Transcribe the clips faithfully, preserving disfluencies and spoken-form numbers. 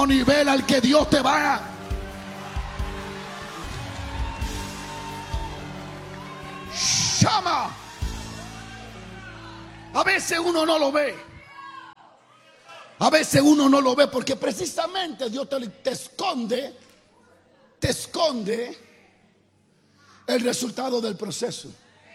próximo nivel al que Dios te va a... llama. A veces uno no lo ve. A veces uno no lo ve porque precisamente Dios te, te esconde, te esconde el resultado del proceso,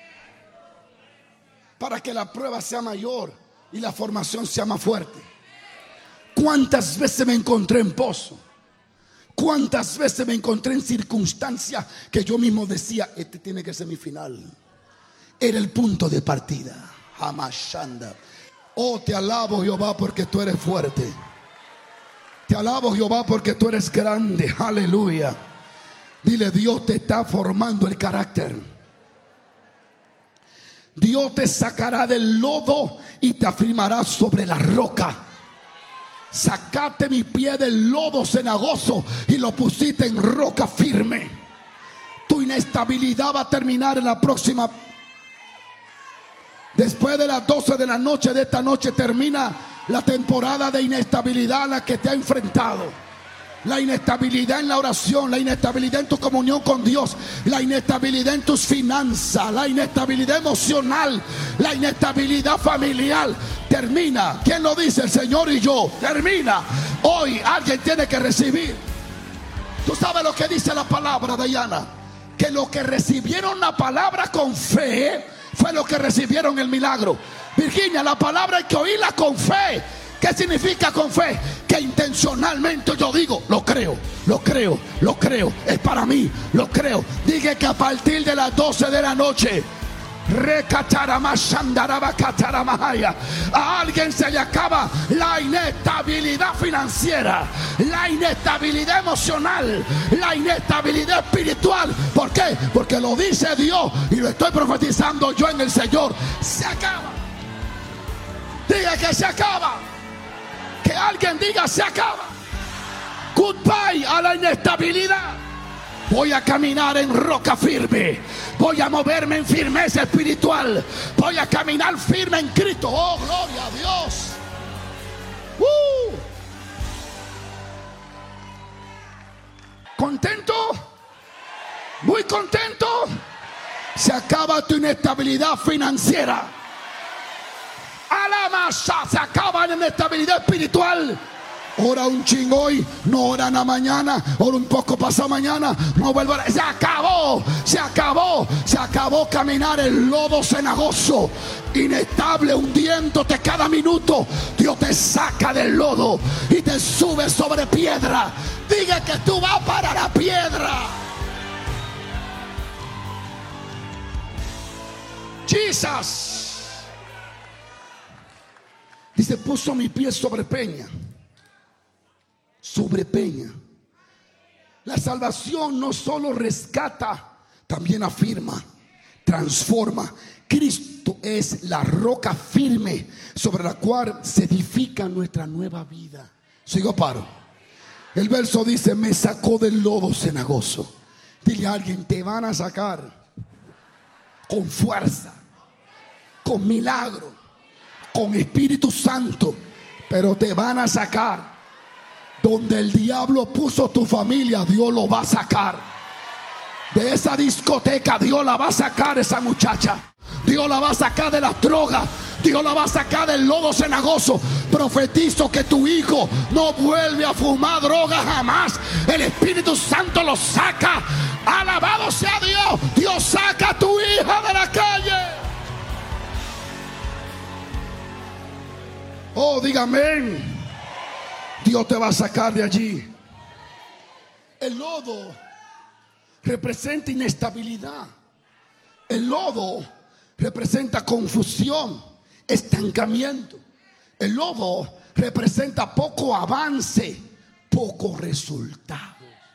para que la prueba sea mayor y la formación sea más fuerte. ¿Cuántas veces me encontré en pozo? ¿Cuántas veces me encontré en circunstancias que yo mismo decía, este tiene que ser mi final? Era el punto de partida. Hamashanda. Oh, te alabo, Jehová, porque tú eres fuerte. Te alabo, Jehová, porque tú eres grande. Aleluya. Dile, Dios te está formando el carácter. Dios te sacará del lodo y te afirmará sobre la roca. Sacaste mi pie del lodo cenagoso y lo pusiste en roca firme. Tu inestabilidad va a terminar en la próxima. Después de las doce de la noche de esta noche termina la temporada de inestabilidad a la que te ha enfrentado. La inestabilidad en la oración, la inestabilidad en tu comunión con Dios, la inestabilidad en tus finanzas, la inestabilidad emocional, la inestabilidad familiar. Termina. ¿Quién lo dice? El Señor y yo. Termina. Hoy alguien tiene que recibir. ¿Tú sabes lo que dice la palabra, Dayana? Que los que recibieron la palabra con fe fue los que recibieron el milagro. Virginia, la palabra hay que oírla con fe. ¿Qué significa con fe? Que intencionalmente yo digo, lo creo, lo creo, lo creo, es para mí, lo creo. Dije que a partir de las doce de la noche, a alguien se le acaba la inestabilidad financiera, la inestabilidad emocional, la inestabilidad espiritual. ¿Por qué? Porque lo dice Dios y lo estoy profetizando yo en el Señor. Se acaba. Diga que se acaba. Que alguien diga se acaba. Goodbye a la inestabilidad. Voy a caminar en roca firme. Voy a moverme en firmeza espiritual. Voy a caminar firme en Cristo. Oh, gloria a Dios. uh. ¿Contento? Muy contento. Se acaba tu inestabilidad financiera. A la masa se acaba la inestabilidad espiritual. Ora un chingo hoy, no ora na mañana, ora un poco pasado mañana, no vuelvo a... Se acabó, se acabó, se acabó caminar el lodo cenagoso, inestable, hundiéndote cada minuto. Dios te saca del lodo y te sube sobre piedra. Diga que tú vas para la piedra. Jesus. Dice, puso mi pie sobre peña. Sobre peña. La salvación no solo rescata, también afirma, transforma. Cristo es la roca firme sobre la cual se edifica nuestra nueva vida. Sigo paro. El verso dice, me sacó del lodo cenagoso. Dile a alguien, te van a sacar con fuerza, con milagro, con Espíritu Santo, pero te van a sacar. Donde el diablo puso tu familia, Dios lo va a sacar. De esa discoteca, Dios la va a sacar esa muchacha. Dios la va a sacar de las drogas. Dios la va a sacar del lodo cenagoso. Profetizo que tu hijo no vuelve a fumar droga jamás. El Espíritu Santo lo saca. Alabado sea Dios. Dios saca a tu hija de la calle. Oh, dígame. Dios te va a sacar de allí. El lodo representa inestabilidad. El lodo representa confusión, estancamiento. El lodo representa poco avance, poco resultado.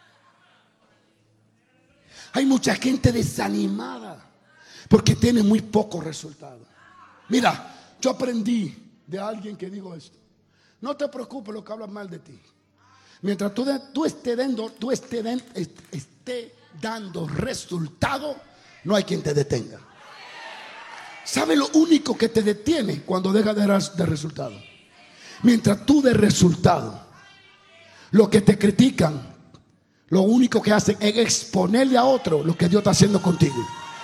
Hay mucha gente desanimada porque tiene muy poco resultado. Mira, yo aprendí de alguien que dijo esto. No te preocupes lo que hablan mal de ti. Mientras tú, de, tú estés dando, tú esté, den, esté dando resultado, no hay quien te detenga. ¿Sabe lo único que te detiene cuando dejas de dar de resultado? Mientras tú des resultado, Los que te critican, lo único que hacen es exponerle a otro lo que Dios está haciendo contigo.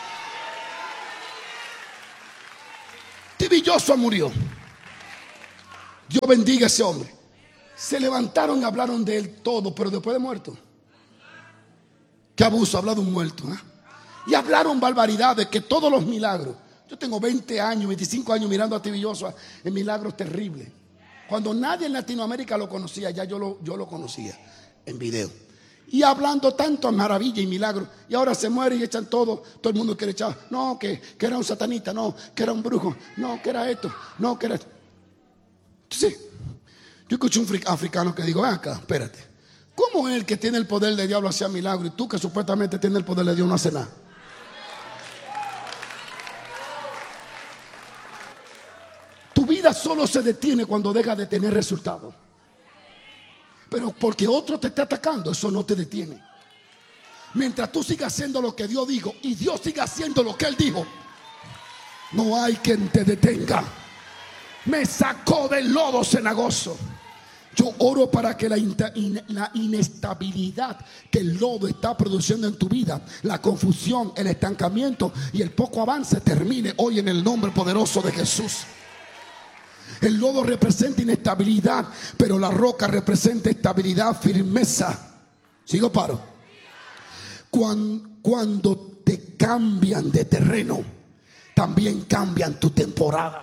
T B Joshua murió. Dios bendiga a ese hombre. Se levantaron y hablaron de él todo, pero después de muerto. Qué abuso, habla de un muerto, ¿eh? Y hablaron barbaridades, que todos los milagros. Yo tengo veinte años, veinticinco años mirando a T B Joshua en milagros terribles. Cuando nadie en Latinoamérica lo conocía, ya yo lo, yo lo conocía en video. Y hablando tanto maravilla y milagros. Y ahora se muere y echan todo. Todo el mundo quiere echar. No, que, que era un satanista. No, que era un brujo. No, que era esto. No, que era... Sí. Yo escuché un africano que digo, ven acá, espérate. ¿Cómo es el que tiene el poder de diablo hacía milagros y tú que supuestamente tienes el poder de Dios no hace nada? Tu vida solo se detiene cuando deja de tener resultados. Pero porque otro te está atacando, eso no te detiene. Mientras tú sigas haciendo lo que Dios dijo y Dios siga haciendo lo que Él dijo, no hay quien te detenga. Me sacó del lodo cenagoso. Yo oro para que la, in, la inestabilidad que el lodo está produciendo en tu vida, la confusión, el estancamiento y el poco avance termine hoy en el nombre poderoso de Jesús. El lodo representa inestabilidad, pero la roca representa estabilidad, firmeza. ¿Sigo paro? Cuando, cuando te cambian de terreno, también cambian tu temporada.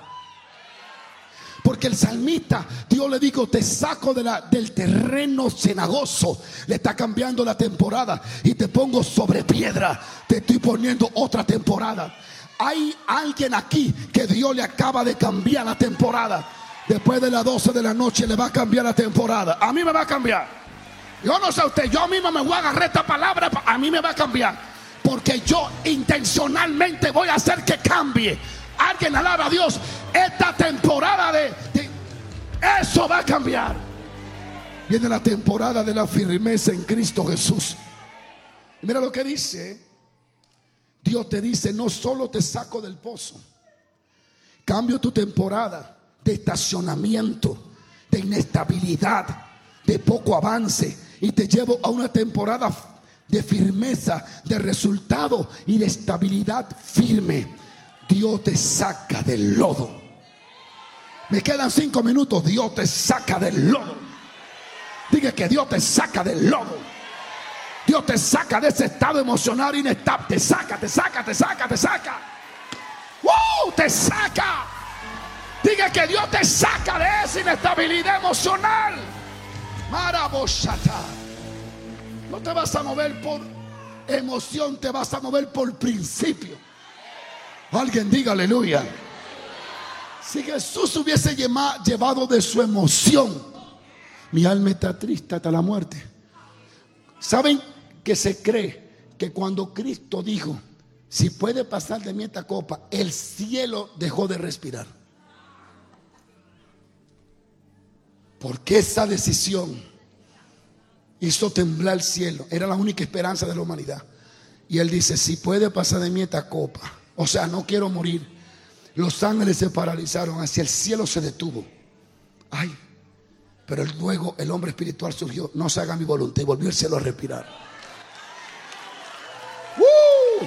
Porque el salmista, Dios le dijo, te saco de la, del terreno cenagoso. Le está cambiando la temporada y te pongo sobre piedra. Te estoy poniendo otra temporada. Hay alguien aquí que Dios le acaba de cambiar la temporada. Después de las doce de la noche le va a cambiar la temporada. A mí me va a cambiar. Yo no sé usted, yo mismo me voy a agarrar esta palabra. A mí me va a cambiar. Porque yo intencionalmente voy a hacer que cambie. Alguien alaba a Dios. Esta temporada de, de eso va a cambiar. Viene la temporada de la firmeza en Cristo Jesús. Y mira lo que dice. Dios te dice, no solo te saco del pozo, cambio tu temporada de estacionamiento, de inestabilidad, de poco avance, y te llevo a una temporada de firmeza, de resultado y de estabilidad firme. Dios te saca del lodo. Me quedan cinco minutos. Dios te saca del lodo. Diga que Dios te saca del lodo. Dios te saca de ese estado emocional inestable. Te saca, te saca, te saca, te saca. ¡Wow! Te saca. Diga que Dios te saca de esa inestabilidad emocional. Maraboshata. No te vas a mover por emoción, te vas a mover por principio. Alguien diga aleluya. Si Jesús hubiese llevado de su emoción, mi alma está triste hasta la muerte. ¿Saben que se cree que cuando Cristo dijo, si puede pasar de mí esta copa, el cielo dejó de respirar? Porque esa decisión hizo temblar el cielo. Era la única esperanza de la humanidad. Y Él dice, si puede pasar de mí esta copa, o sea, no quiero morir. Los ángeles se paralizaron, hacia el cielo se detuvo. Ay, pero luego el hombre espiritual surgió, no se haga mi voluntad, y volvió el cielo a respirar. ¡Uh!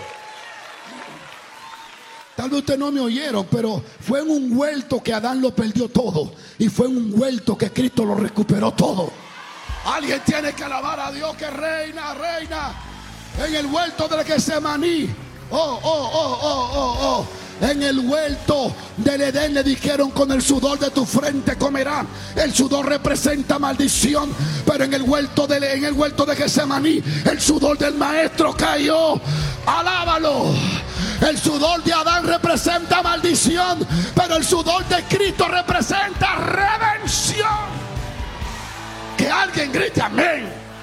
Tal vez ustedes no me oyeron, pero fue en un huerto que Adán lo perdió todo, y fue en un huerto que Cristo lo recuperó todo. Alguien tiene que alabar a Dios que reina, reina en el huerto del Getsemaní. Oh, oh, oh, oh, oh, oh. En el huerto del Edén le dijeron, con el sudor de tu frente comerás. El sudor representa maldición, pero en el huerto de, en el huerto de Getsemaní, el sudor del maestro cayó. Alábalo. El sudor de Adán representa maldición, pero el sudor de Cristo representa redención. Que alguien grite amén.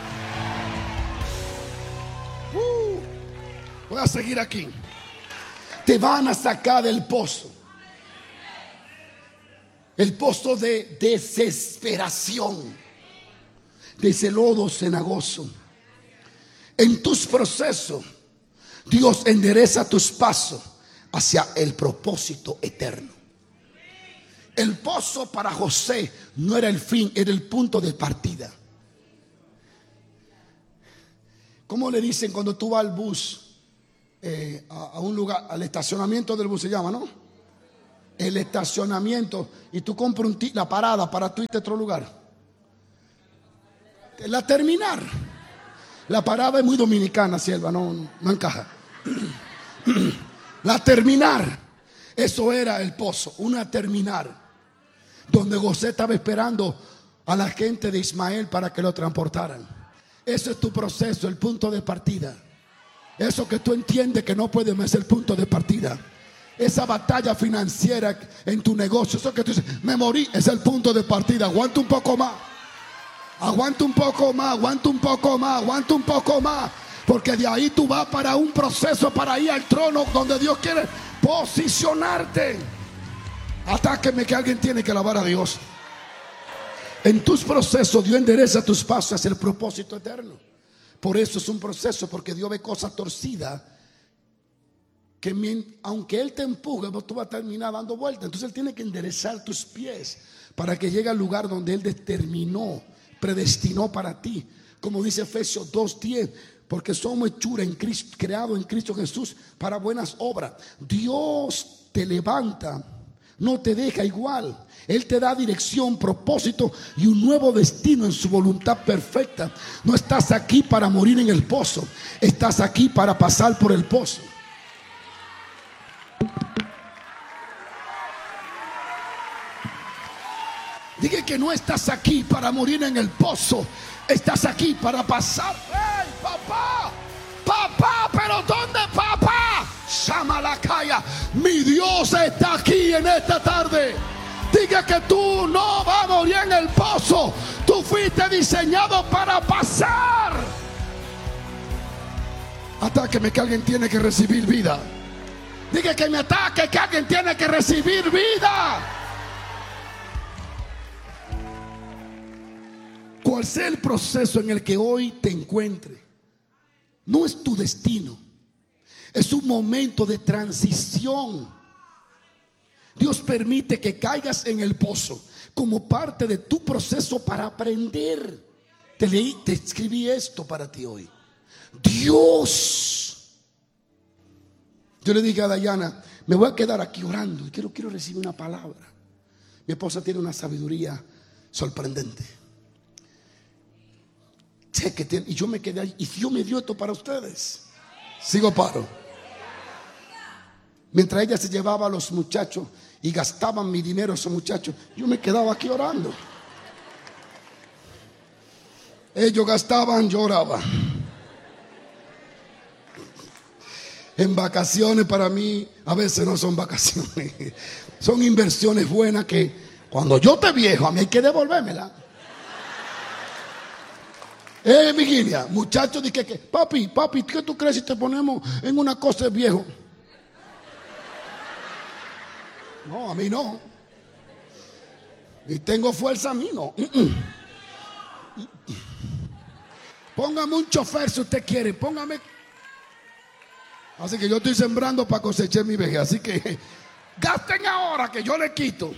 Uh, voy a seguir aquí. Te van a sacar del pozo, el pozo de desesperación, de ese lodo cenagoso. En tus procesos, Dios endereza tus pasos hacia el propósito eterno. El pozo para José no era el fin, era el punto de partida. ¿Cómo le dicen cuando tú vas al bus? Eh, a, a un lugar, al estacionamiento del bus se llama, ¿no? El estacionamiento. Y tú compras un la parada para tú irte a otro lugar. La terminar. La parada es muy dominicana, sierva, no, no encaja. La terminar. Eso era el pozo, una terminar, donde José estaba esperando a la gente de Ismael para que lo transportaran. Ese es tu proceso, el punto de partida. Eso que tú entiendes que no puede más ser el punto de partida. Esa batalla financiera en tu negocio, eso que tú dices, me morí, es el punto de partida. Aguanta un poco más. Aguanta un poco más, aguanta un poco más, aguanta un poco más. Porque de ahí tú vas para un proceso, para ir al trono donde Dios quiere posicionarte. Atáqueme que alguien tiene que alabar a Dios. En tus procesos Dios endereza tus pasos hacia el propósito eterno. Por eso es un proceso, porque Dios ve cosas torcidas que aunque Él te empuje, tú vas a terminar dando vueltas. Entonces Él tiene que enderezar tus pies para que llegue al lugar donde Él determinó, predestinó para ti. Como dice Efesios dos diez, porque somos hechura en Cristo, creado en Cristo Jesús para buenas obras. Dios te levanta, no te deja igual. Él te da dirección, propósito y un nuevo destino en su voluntad perfecta. No estás aquí para morir en el pozo, estás aquí para pasar por el pozo. Dije que no estás aquí para morir en el pozo, estás aquí para pasar. ¡Hey, papá! ¡Papá! ¿Pero dónde, papá? Llama la calla. Mi Dios está aquí en esta tarde. Diga que tú no vas a morir en el pozo. Tú fuiste diseñado para pasar. Atáqueme que alguien tiene que recibir vida. Diga que me ataque que alguien tiene que recibir vida. Cual sea el proceso en el que hoy te encuentres, no es tu destino, es un momento de transición. Dios permite que caigas en el pozo como parte de tu proceso para aprender. Te leí, te escribí esto para ti hoy. Dios. Yo le dije a Dayana, me voy a quedar aquí orando y quiero, quiero recibir una palabra. Mi esposa tiene una sabiduría sorprendente. Sé que tiene, y yo me quedé ahí, y Dios me dio esto para ustedes. Sigo paro. Mientras ella se llevaba a los muchachos y gastaban mi dinero esos muchachos, yo me quedaba aquí orando. Ellos gastaban, yo oraba. En vacaciones para mí a veces no son vacaciones, son inversiones buenas que cuando yo te viejo a mí hay que devolvérmela. Eh, vigilia, muchachos, dije que, papi, papi, ¿qué tú crees si te ponemos en una cosa de viejo? No, a mí no. Y tengo fuerza, a mí no. Póngame un chofer si usted quiere, póngame. Así que yo estoy sembrando para cosechar mi vejez. Así que gasten ahora que yo le quito.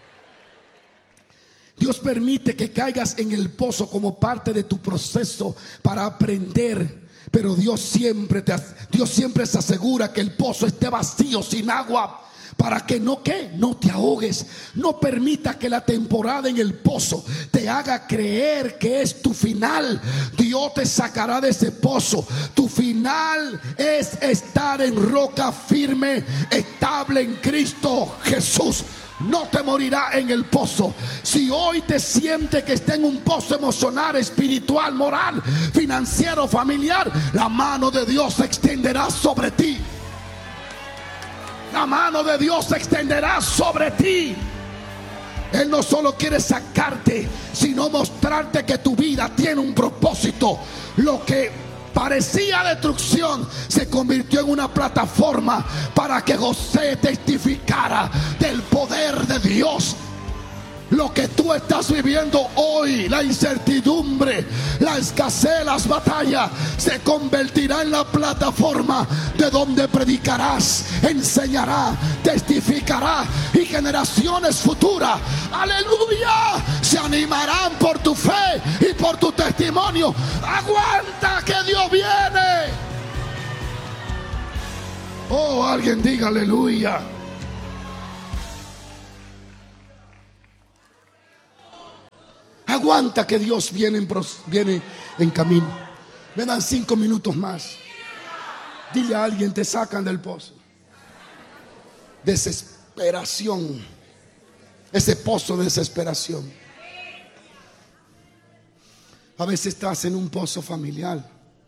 Dios permite que caigas en el pozo como parte de tu proceso para aprender. Pero Dios siempre te, Dios siempre se asegura que el pozo esté vacío, sin agua, para que no, ¿qué? No te ahogues. No permita que la temporada en el pozo te haga creer que es tu final. Dios te sacará de ese pozo. Tu final es estar en roca firme, estable en Cristo Jesús. No te morirá en el pozo. Si hoy te sientes que está en un pozo emocional, espiritual, moral, financiero, familiar, la mano de Dios se extenderá sobre ti. La mano de Dios se extenderá sobre ti. Él no solo quiere sacarte, sino mostrarte que tu vida tiene un propósito. Lo que parecía destrucción se convirtió en una plataforma para que José testificara del poder de Dios. Lo que tú estás viviendo hoy, la incertidumbre, la escasez, las batallas, se convertirá en la plataforma de donde predicarás, enseñarás, testificarás, y generaciones futuras, aleluya, se animarán por tu fe y por tu testimonio. Aguanta que Dios viene. Oh, alguien diga aleluya. Aguanta que Dios viene en, viene en camino. Me dan cinco minutos más. Dile a alguien, te sacan del pozo. Desesperación. Ese pozo de desesperación. A veces estás en un pozo familiar,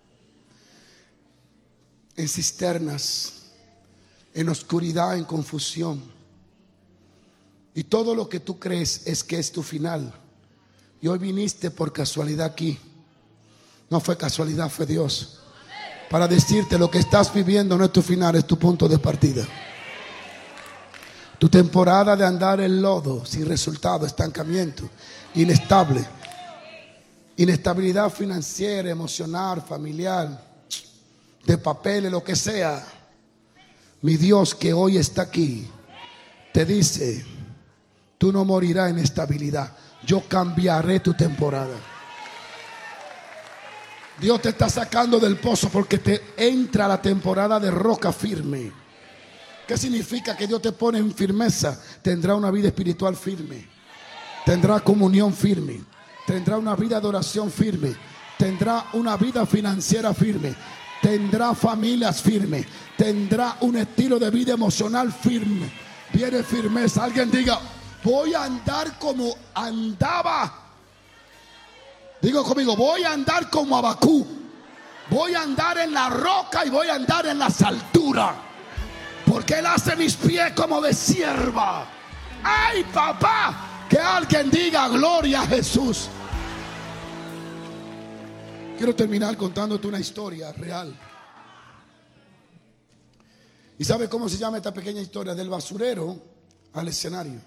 en cisternas, en oscuridad, en confusión. Y todo lo que tú crees es que es tu final. Y hoy viniste por casualidad aquí. No fue casualidad, fue Dios. Para decirte, lo que estás viviendo no es tu final, es tu punto de partida. Tu temporada de andar en lodo, sin resultado, estancamiento, inestable, inestabilidad financiera, emocional, familiar, de papeles, lo que sea. Mi Dios que hoy está aquí te dice, tú no morirás en estabilidad. Yo cambiaré tu temporada. Dios te está sacando del pozo porque te entra la temporada de roca firme. ¿Qué significa? Que Dios te pone en firmeza. Tendrá una vida espiritual firme, tendrá comunión firme, tendrá una vida de oración firme, tendrá una vida financiera firme, tendrá familias firmes, tendrá un estilo de vida emocional firme. Viene firmeza. Alguien diga, voy a andar como andaba. Digo conmigo, voy a andar como Abacú. Voy a andar en la roca y voy a andar en las alturas, porque Él hace mis pies como de sierva. ¡Ay, papá! Que alguien diga gloria a Jesús. Quiero terminar contándote una historia real. ¿Y sabe cómo se llama esta pequeña historia? Del basurero al escenario.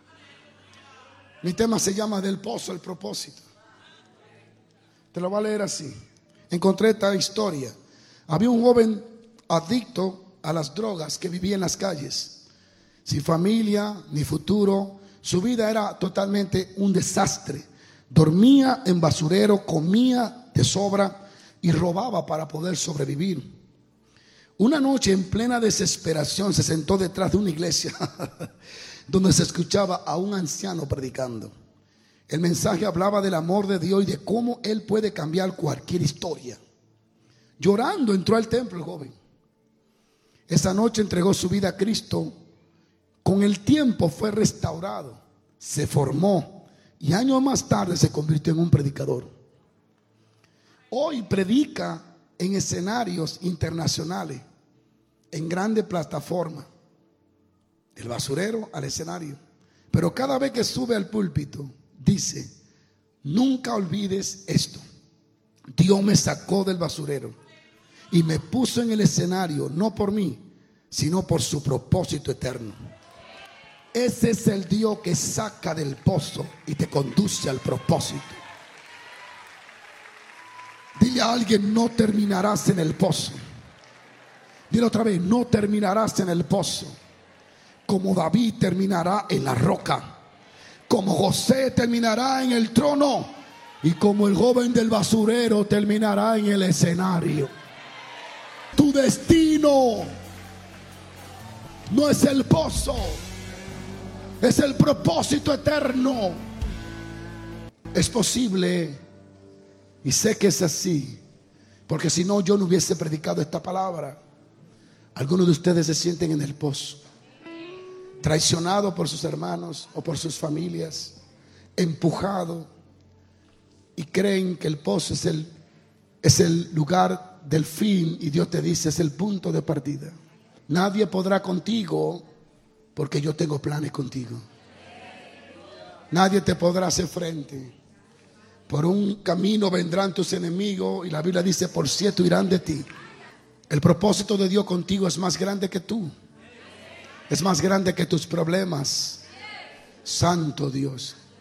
Mi tema se llama del pozo al propósito. Te lo voy a leer así. Encontré esta historia. Había un joven adicto a las drogas que vivía en las calles, sin familia ni futuro. Su vida era totalmente un desastre. Dormía en basurero, comía de sobra y robaba para poder sobrevivir. Una noche, en plena desesperación, se sentó detrás de una iglesia donde se escuchaba a un anciano predicando. El mensaje hablaba del amor de Dios y de cómo Él puede cambiar cualquier historia. Llorando entró al templo el joven. Esa noche entregó su vida a Cristo. Con el tiempo fue restaurado, se formó y años más tarde se convirtió en un predicador. Hoy predica en escenarios internacionales, en grandes plataformas, del basurero al escenario. Pero cada vez que sube al púlpito dice, nunca olvides esto: Dios me sacó del basurero y me puso en el escenario, no por mí, sino por su propósito eterno. Ese es el Dios que saca del pozo y te conduce al propósito. Dile a alguien, no terminarás en el pozo. Dile otra vez, no terminarás en el pozo. Como David terminará en la roca, como José terminará en el trono, y como el joven del basurero terminará en el escenario. Tu destino no es el pozo, es el propósito eterno. Es posible, y sé que es así, porque si no yo no hubiese predicado esta palabra. Algunos de ustedes se sienten en el pozo, traicionado por sus hermanos o por sus familias, empujado, y creen que el pozo es el, es el lugar del fin, y Dios te dice, es el punto de partida. Nadie podrá contigo porque yo tengo planes contigo. Nadie te podrá hacer frente. Por un camino vendrán tus enemigos, y la Biblia dice, por siete irán de ti. El propósito de Dios contigo es más grande que tú. Es más grande que tus problemas. Santo Dios.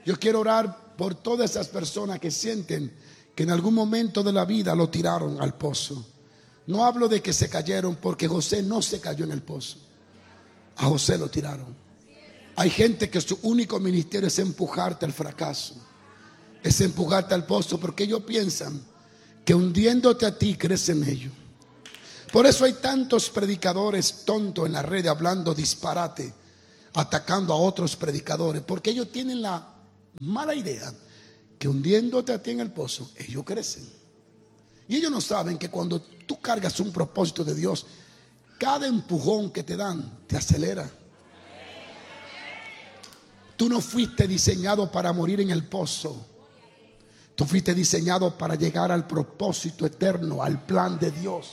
Yo quiero orar por todas esas personas que sienten que en algún momento de la vida lo tiraron al pozo. No hablo de que se cayeron, porque José no se cayó en el pozo. A José lo tiraron. Hay gente que su único ministerio es empujarte al fracaso, es empujarte al pozo, porque ellos piensan que hundiéndote a ti crecen ellos. Por eso hay tantos predicadores tontos en la red hablando disparate, atacando a otros predicadores, porque ellos tienen la mala idea que hundiéndote a ti en el pozo, ellos crecen. Y ellos no saben que cuando tú cargas un propósito de Dios, cada empujón que te dan te acelera. Tú no fuiste diseñado para morir en el pozo. Tú fuiste diseñado para llegar al propósito eterno, al plan de Dios.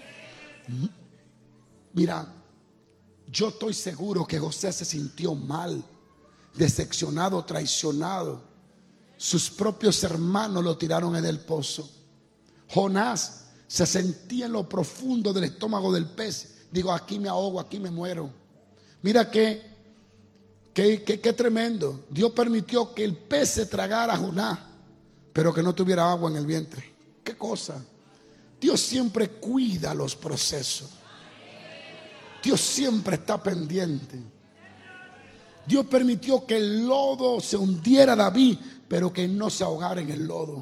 Mira, yo estoy seguro que José se sintió mal, decepcionado, traicionado. Sus propios hermanos lo tiraron en el pozo. Jonás se sentía en lo profundo del estómago del pez. Digo, aquí me ahogo, aquí me muero. Mira que, que, que, que tremendo. Dios permitió que el pez se tragara a Jonás, pero que no tuviera agua en el vientre. ¿Qué cosa? Dios siempre cuida los procesos. Dios siempre está pendiente. Dios permitió que el lodo se hundiera a David, pero que no se ahogara en el lodo.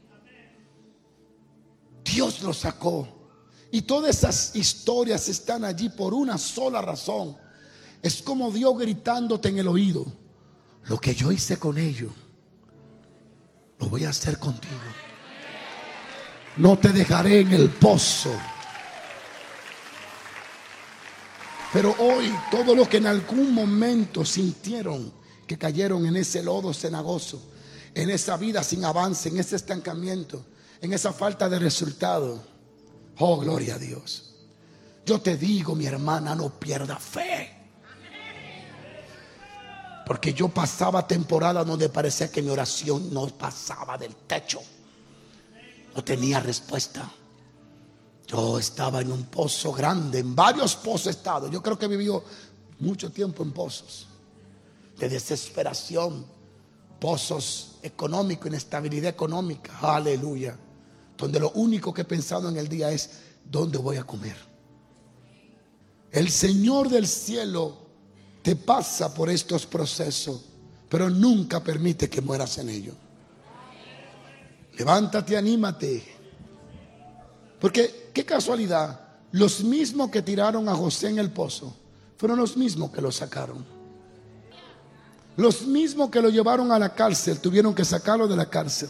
Dios lo sacó. Y todas esas historias están allí por una sola razón. Es como Dios gritándote en el oído: lo que yo hice con ellos, lo voy a hacer contigo. No te dejaré en el pozo. Pero hoy, todos los que en algún momento sintieron que cayeron en ese lodo cenagoso, en esa vida sin avance, en ese estancamiento, en esa falta de resultado, oh, gloria a Dios. Yo te digo, mi hermana, no pierda fe. Porque yo pasaba temporadas donde parecía que mi oración no pasaba del techo. No tenía respuesta. Yo estaba en un pozo grande, en varios pozos he estado. Yo creo que he vivido mucho tiempo en pozos de desesperación, pozos económicos, inestabilidad económica, aleluya, donde lo único que he pensado en el día es: ¿dónde voy a comer? El Señor del cielo te pasa por estos procesos, pero nunca permite que mueras en ellos. Levántate, anímate. Porque qué casualidad, los mismos que tiraron a José en el pozo fueron los mismos que lo sacaron. Los mismos que lo llevaron a la cárcel tuvieron que sacarlo de la cárcel.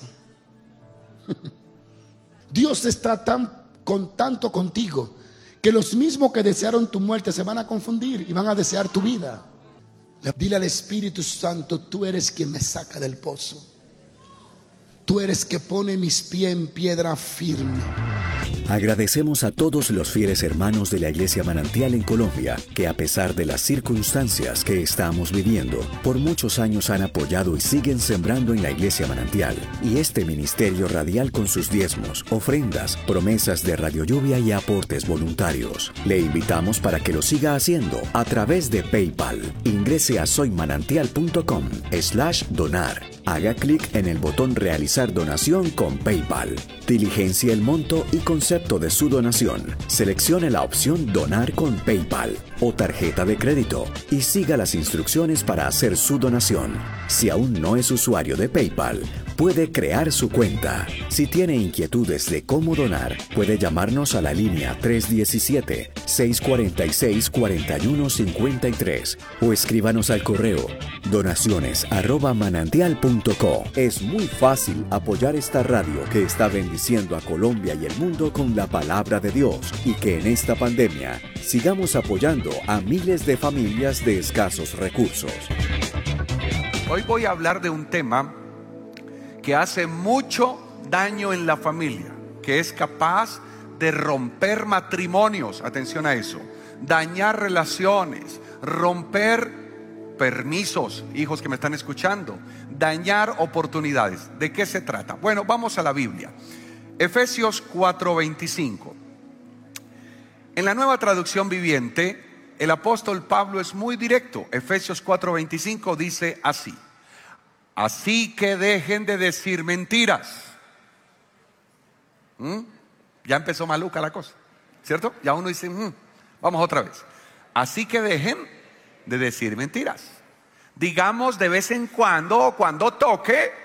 Dios está tan con tanto contigo que los mismos que desearon tu muerte se van a confundir y van a desear tu vida. Dile al Espíritu Santo: tú eres quien me saca del pozo. Tú eres que pone mis pies en piedra firme. Agradecemos a todos los fieles hermanos de la Iglesia Manantial en Colombia, que a pesar de las circunstancias que estamos viviendo, por muchos años han apoyado y siguen sembrando en la Iglesia Manantial y este ministerio radial con sus diezmos, ofrendas, promesas de Radio Lluvia y aportes voluntarios. Le invitamos para que lo siga haciendo a través de PayPal. Ingrese a soymanantial.com slash donar. Haga clic en el botón Realizar donación con PayPal. Diligencia el monto y concepto de su donación. Seleccione la opción Donar con PayPal o tarjeta de crédito y siga las instrucciones para hacer su donación. Si aún no es usuario de PayPal, puede crear su cuenta. Si tiene inquietudes de cómo donar, puede llamarnos a la línea tres uno siete, seis cuatro seis, cuatro uno cinco tres o escríbanos al correo donaciones arroba manantial punto co. Es muy fácil apoyar esta radio que está bendiciendo a Colombia y el mundo con la palabra de Dios, y que en esta pandemia sigamos apoyando a miles de familias de escasos recursos. Hoy voy a hablar de un tema que hace mucho daño en la familia, que es capaz de romper matrimonios, atención a eso, dañar relaciones, romper permisos, hijos que me están escuchando, dañar oportunidades. ¿De qué se trata? Bueno, vamos a la Biblia. Efesios cuatro veinticinco. En la Nueva Traducción Viviente, el apóstol Pablo es muy directo. Efesios cuatro veinticinco dice así: Así que dejen de decir mentiras. ¿Mm? Ya empezó maluca la cosa, ¿cierto? Ya uno dice, mm, vamos otra vez. Así que dejen de decir mentiras. Digamos de vez en cuando, cuando toque.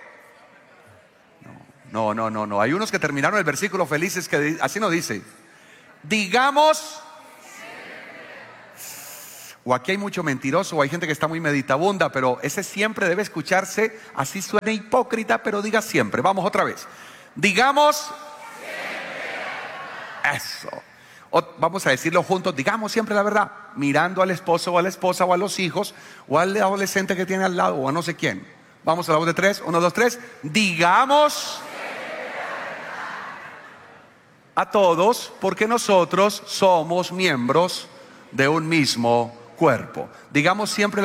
No, no, no, no. Hay unos que terminaron el versículo felices que así no dice. Digamos. O aquí hay mucho mentiroso, o hay gente que está muy meditabunda, pero ese siempre debe escucharse, así suena hipócrita, pero diga siempre. Vamos otra vez. Digamos. Eso. O, vamos a decirlo juntos, digamos siempre la verdad, mirando al esposo o a la esposa o a los hijos o al adolescente que tiene al lado o a no sé quién. Vamos a la voz de tres, uno, dos, tres. Digamos a todos, porque nosotros somos miembros de un mismo cuerpo. Digamos siempre la